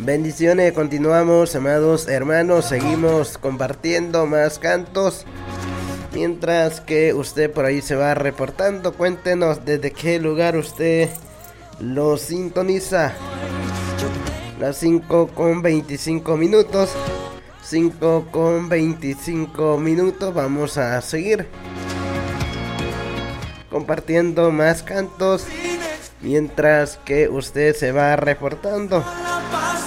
Bendiciones, continuamos, amados hermanos, seguimos compartiendo más cantos. Mientras que usted por ahí se va reportando, cuéntenos desde qué lugar usted lo sintoniza. Las 5:25. 5:25, vamos a seguir compartiendo más cantos mientras que usted se va reportando.